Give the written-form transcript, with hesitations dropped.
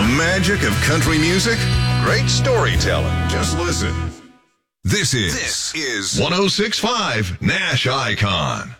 magic of country music? Great storytelling. Just listen. This is 106.5 Nash Icon.